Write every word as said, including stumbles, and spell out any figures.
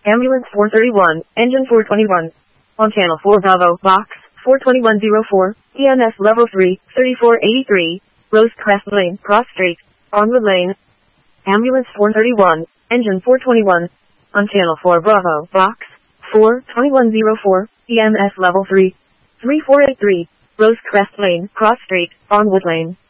Ambulance four thirty-one, engine four twenty-one. On channel four Bravo, box four twenty-one oh four, E M S level three, thirty-four eighty-three, Rosecrest Lane, Cross Street, Armwood Lane. Ambulance four thirty-one, engine four twenty-one. On channel four Bravo, box four twenty-one oh four, E M S level three, thirty-four eighty-three, Rosecrest Lane, Cross Street, Armwood Lane.